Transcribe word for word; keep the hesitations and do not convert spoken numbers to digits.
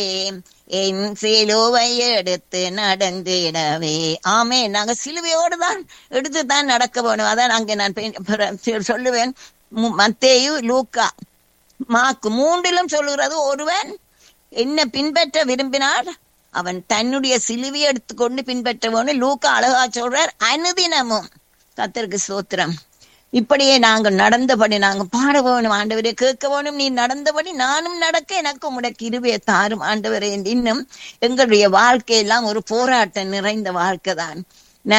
என் சிலுவை எடுத்து நடந்திடவே. ஆமே, நாங்க சிலுவையோடு தான் எடுத்து தான் நடக்க வேணும். அதான் அங்கே நான் பெ- பிற- சொல்லுவேன். மு- மத்தேயு, லூக்கா, மாக்கு மூன்றிலும் சொல்லுகிறது, ஒருவன் என்ன பின்பற்ற விரும்பினார் அவன் தன்னுடைய சிலுவையை எடுத்துக்கொண்டு பின்பற்ற வேணும். லூக்கா அழகா சொல்றார், அனுதினமும். கர்த்தருக்கு ஸ்தோத்திரம். இப்படியே நாங்கள் நடந்தபடி நாங்க பாட வேணும் ஆண்டவரே, கேட்க வேணும். நீ நடந்தபடி நானும் நடக்க எனக்கு உம்முடைய கிருபையை தாரும் ஆண்டவரே. இன்னும் எங்களுடைய வாழ்க்கையெல்லாம் ஒரு போராட்டம் நிறைந்த வாழ்க்கை தான்.